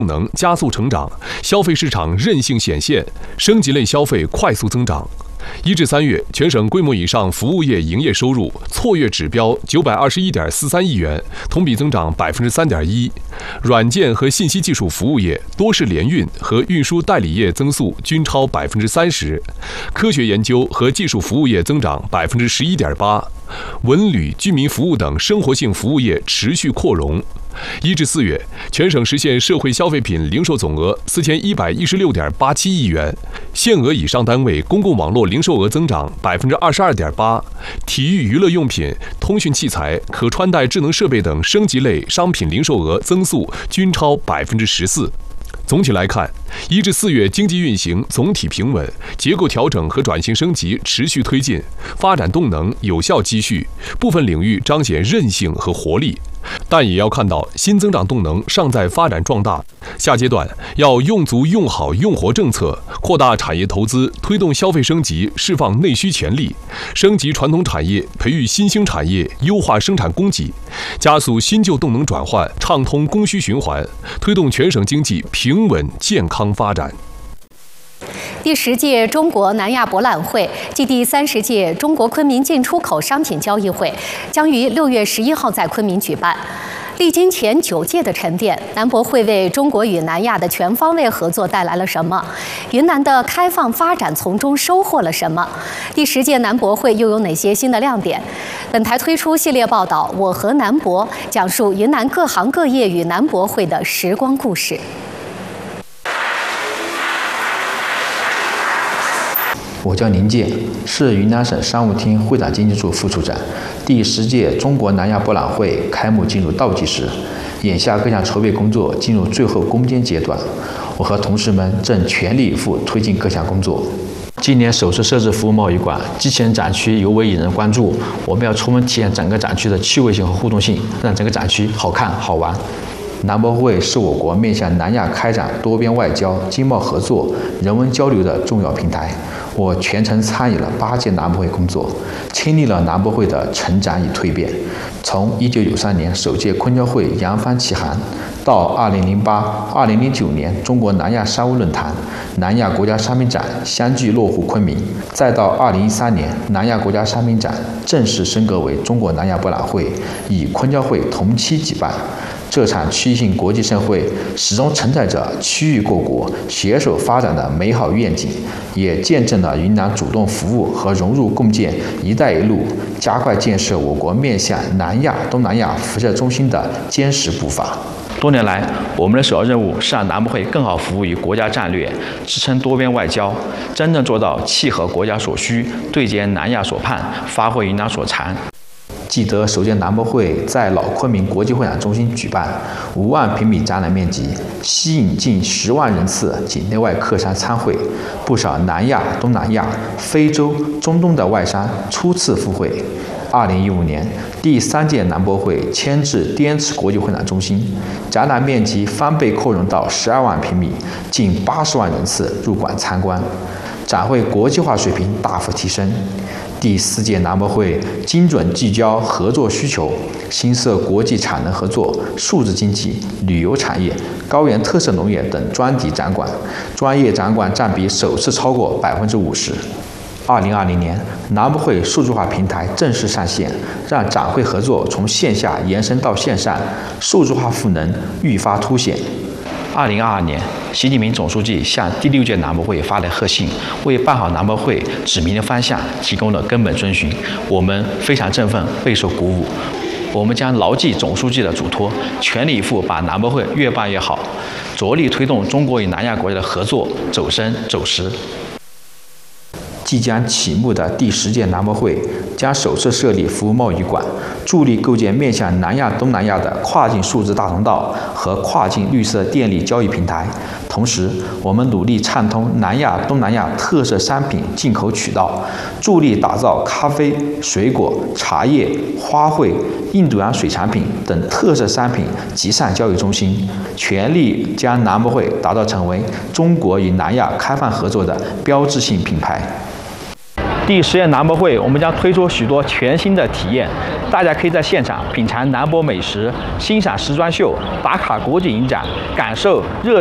能加速成长，消费市场韧性显现，升级类消费快速增长。1至3月，全省规模以上服务业营业收入错月指标921.43亿元，同比增长3.1%。软件和信息技术服务业、多式联运和运输代理业增速均超30%，科学研究和技术服务业增长11.8%，文旅、居民服务等生活性服务业持续扩容。1至4月，全省实现社会消费品零售总额4116.87亿元，限额以上单位公共网络零售额增长22.8%，体育娱乐用品、通讯器材、可穿戴智能设备等升级类商品零售额增速均超14%。总体来看，1至4月经济运行总体平稳，结构调整和转型升级持续推进，发展动能有效积蓄，部分领域彰显韧性和活力。但也要看到新增长动能尚在发展壮大，下阶段要用足用好用活政策，扩大产业投资，推动消费升级，释放内需潜力，升级传统产业，培育新兴产业，优化生产供给，加速新旧动能转换，畅通供需循环，推动全省经济平稳健康发展。 第10届中国南亚博览会暨第30届中国昆明进出口商品交易会将于6月11号在昆明举办。历经前9届的沉淀，南博会为中国与南亚的全方位合作带来了什么？云南的开放发展从中收获了什么？第10届南博会又有哪些新的亮点？本台推出系列报道《我和南博》，讲述云南各行各业与南博会的时光故事。 我叫林健，是云南省商务厅会展经济处副处长。第10届中国南亚博览会开幕进入倒计时，眼下各项筹备工作进入最后攻坚阶段，我和同事们正全力以赴推进各项工作。今年首次设置服务贸易馆，机器人展区尤为引人关注。我们要充分体现整个展区的趣味性和互动性，让整个展区好看好玩。南博会是我国面向南亚开展多边外交、经贸合作、人文交流的重要平台。我全程参与了8届南博会工作，亲历了南博会的成长与蜕变。从1993年首届昆交会扬帆起航，到2008、2009年中国南亚商务论坛、南亚国家商品展相继落户昆明，再到2013年南亚国家商品展正式升格为中国南亚博览会，与昆交会同期举办。这场区域性国际盛会始终承载着区域各国携手发展的美好愿景，也见证了云南主动服务和融入共建“一带一路”，加快建设我国面向南亚、东南亚辐射中心的坚实步伐。多年来，我们的首要任务是让南博会更好服务于国家战略，支撑多边外交，真正做到契合国家所需，对接南亚所盼，发挥云南所长。记得首届南博会在老昆明国际会展中心举办，5万平米展览面积，吸引近10万人次境内外客商参会，不少南亚、东南亚、非洲、中东的外商初次赴会。2015年，第3届南博会迁至滇池国际会展中心，展览面积翻倍扩容到12万平米，近80万人次入馆参观，展会国际化水平大幅提升。第4届南博会精准聚焦合作需求，新设国际产能合作、数字经济、旅游产业、高原特色农业等专题展馆，专业展馆占比首次超过50%。2020年，南博会数字化平台正式上线，让展会合作从线下延伸到线上，数字化赋能愈发凸显。2022年，习近平总书记向第6届南博会发来贺信，为办好南博会指明了方向，提供了根本遵循。我们非常振奋，备受鼓舞。我们将牢记总书记的嘱托，全力以赴把南博会越办越好，着力推动中国与南亚国家的合作走深走实。即将启幕的第10届南博会将首次设立服务贸易馆，助力构建面向南亚、东南亚的跨境数字大通道和跨境绿色电力交易平台。同时，我们努力畅通南亚、东南亚特色商品进口渠道，助力打造咖啡、水果、茶叶、花卉、印度洋水产品等特色商品集散交易中心，全力将南博会打造成为中国与南亚开放合作的标志性品牌。 第10届南博会，我们将推出许多全新的体验，大家可以在现场品尝南博美食，欣赏时装秀，打卡国际影展，感受热